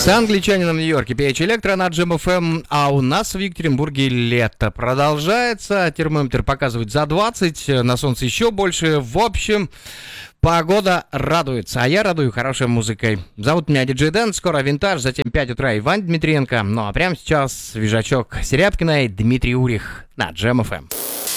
С англичанином в Нью-Йорке PH Электро на Jam FM, а у нас в Екатеринбурге лето продолжается, термометр показывает за 20, на солнце еще больше, в общем, погода радуется, а я радую хорошей музыкой. Зовут меня Диджей Дэн, скоро Винтаж, затем 5 утра Иван Дмитриенко, ну а прямо сейчас свежачок Серябкина и Дмитрий Урих на Jam FM.